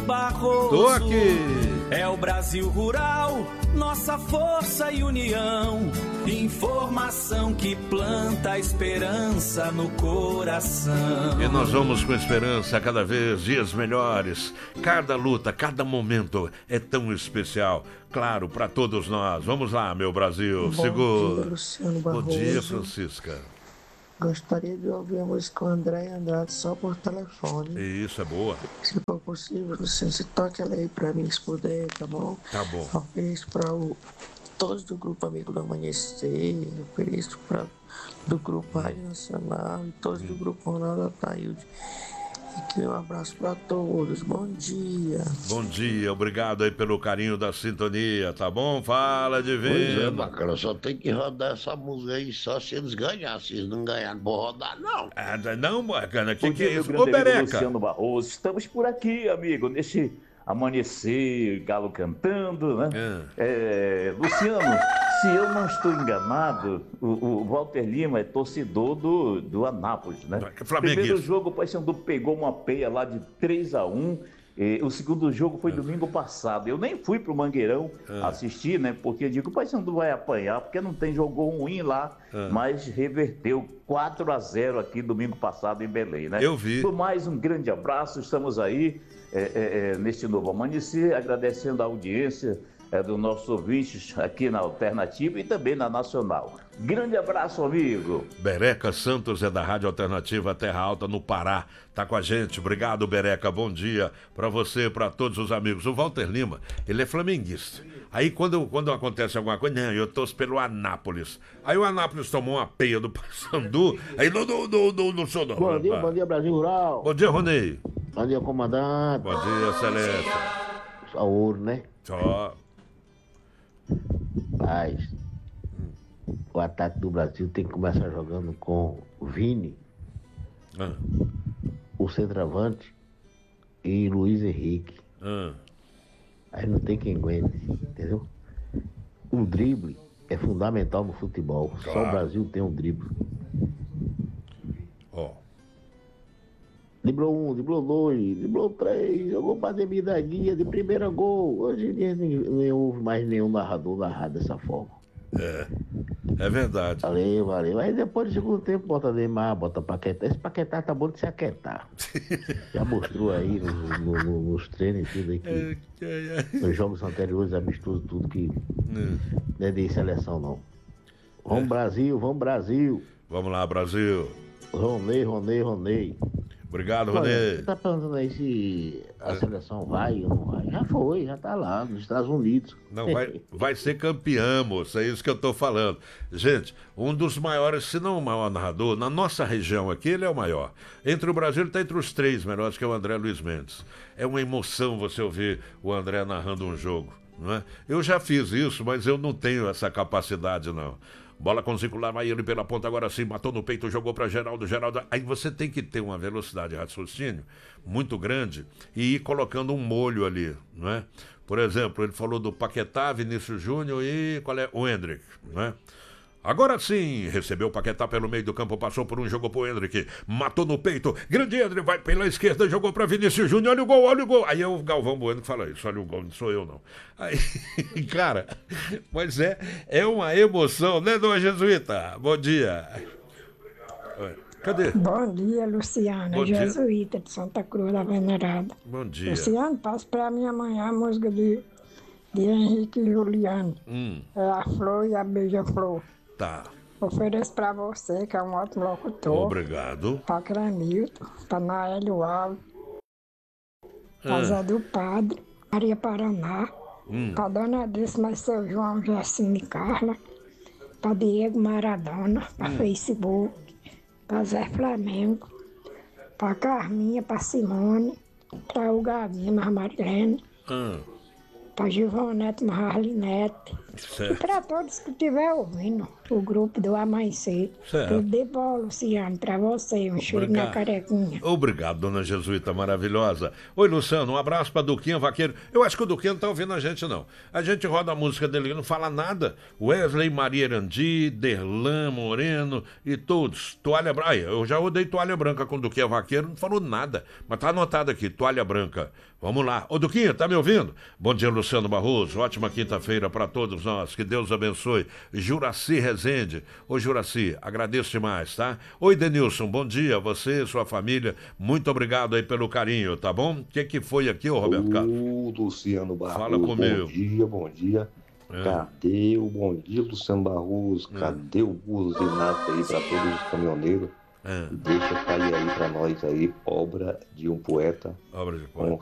Barroso. Tô aqui. É o Brasil Rural, nossa força e união. Informação que planta a esperança no coração. E nós vamos com esperança a cada vez dias melhores. Cada luta, cada momento é tão especial. Claro, para todos nós. Vamos lá, meu Brasil. Segura. Bom dia, Luciano Barroso. Bom dia, Francisca. Gostaria de ouvir a música André Andrade só por telefone. Isso, é boa. Se for possível, Luciano, você toca ela aí pra mim, se puder, tá bom? Tá bom. Ofereço pra todos do Grupo Amigo do Amanhecer, ofereço pra do Grupo Rádio Nacional e todos do Grupo Ronaldo Ataíde. E um abraço pra todos. Bom dia. Bom dia, obrigado aí pelo carinho da sintonia, tá bom? Fala, Divino. Pois é, bacana, só tem que rodar essa música aí só se eles ganharem. Se eles não ganharem, não vou rodar, não. Ah, não, bacana, que dia, é isso? meu Ô, grande amigo Bereca. Luciano Barroso, estamos por aqui, amigo, nesse amanhecer, galo cantando, né? Luciano, se eu não estou enganado, o Walter Lima é torcedor do Anápolis, né? Primeiro jogo, o Paysandu pegou uma peia lá de 3-1. O segundo jogo foi domingo passado. Eu nem fui pro Mangueirão assistir, né? Porque eu digo, o Paysandu vai apanhar, porque não tem jogo ruim lá, mas reverteu 4-0 aqui domingo passado em Belém, né? Eu vi. Por mais um grande abraço, estamos aí neste novo amanhecer, agradecendo a audiência dos nossos ouvintes aqui na Alternativa e também na Nacional. Grande abraço, amigo. Bereca Santos é da Rádio Alternativa Terra Alta, no Pará. Tá com a gente. Obrigado, Bereca. Bom dia pra você, pra todos os amigos. O Walter Lima, ele é flamenguista. Aí quando acontece alguma coisa, não, eu torço pelo Anápolis. Aí o Anápolis tomou uma peia do Paysandu. Aí não sou não. Bom dia, Brasil Rural. Bom dia, Ronei. Bom dia, comandante. Bom dia, Celeste. Só ouro, né? Só. Mas o ataque do Brasil tem que começar jogando com Vini, o centroavante e Luiz Henrique. Aí não tem quem aguente, entendeu? O drible é fundamental no futebol. Claro. Só o Brasil tem um drible. Driblou 1, driblou 2, driblou 3, jogou pra Ademir da Guia de primeira gol. Hoje em dia nem houve mais nenhum narrador narrar dessa forma. É verdade. Valeu. Aí depois do segundo tempo bota Neymar, bota Paquetá. Esse Paquetá tá bom de se aquietar. Já mostrou aí nos treinos e tudo aí que nos jogos anteriores, amistosos, tudo que não é de seleção não. Vamos Brasil. Vamos lá, Brasil. Ronei. Obrigado, Olha, Ronei. você tá perguntando aí se a seleção vai ou não vai? Já foi, já tá lá, nos Estados Unidos. Não, vai ser campeão, moço, é isso que eu tô falando. Gente, um dos maiores, se não o maior narrador, na nossa região aqui, ele é o maior. Entre o Brasil, ele tá entre os 3 melhores, que é o André Luiz Mendes. É uma emoção você ouvir o André narrando um jogo, não é? Eu já fiz isso, mas eu não tenho essa capacidade, não. Bola com circular, vai ele pela ponta, agora sim, matou no peito, jogou para Geraldo. Aí você tem que ter uma velocidade de raciocínio muito grande e ir colocando um molho ali, não é? Por exemplo, ele falou do Paquetá, Vinícius Júnior e o Hendrick, não é? Agora sim, recebeu o Paquetá pelo meio do campo, passou por um, jogou pro Hendrick, matou no peito, grande Hendrick, vai pela esquerda, jogou pra Vinícius Júnior, olha o gol. Aí é o Galvão Bueno que fala isso, olha o gol, não sou eu não. Aí, cara, mas é uma emoção, né, dona Jesuíta? Bom dia. Cadê? Bom dia, Luciana, Bom dia. Jesuíta de Santa Cruz da Venerada. Bom dia. Luciano, passa pra mim amanhã a música de Henrique e Juliano. É a Flor e a Beija-Flor. Tá. Ofereço pra você, que é um ótimo locutor. Obrigado. Pra Cranilton, pra Naélio Alves, pra Zé do Padre, Maria Paraná, pra Dona Décima, seu João Jacinto e Carla, pra Diego Maradona, pra Facebook, pra Zé Flamengo, pra Carminha, pra Simone, pra o Gavinha, pra Marilene, pra Givonete, pra Marlinete, e pra todos que estiver ouvindo o grupo do Amanhecer. Certo. Tudo de bom, Luciano, pra você, um cheiro na carequinha. Obrigado, dona Jesuíta maravilhosa. Oi, Luciano, um abraço pra Duquinha Vaqueiro. Eu acho que o Duquinha não tá ouvindo a gente, não. A gente roda a música dele, não fala nada. Wesley, Maria Erandi, Derlan Moreno e todos. Toalha Branca. Eu já rodei Toalha Branca com o Duquinha Vaqueiro, não falou nada. Mas tá anotado aqui, Toalha Branca. Vamos lá. Ô, Duquinha, tá me ouvindo? Bom dia, Luciano Barroso. Ótima quinta-feira para todos nós. Que Deus abençoe. Juraci Rezende. Ô, Juraci, agradeço demais, tá? Oi, Denilson, bom dia. Você e sua família, muito obrigado aí pelo carinho, tá bom? O que foi aqui, ô, Roberto Carlos? Luciano Barroso. Fala comigo. Bom dia. Cadê o bom dia, Luciano Barroso? Cadê o buzinato aí para todos os caminhoneiros? Deixa cair aí para nós aí, obra de um poeta. Obra de poeta.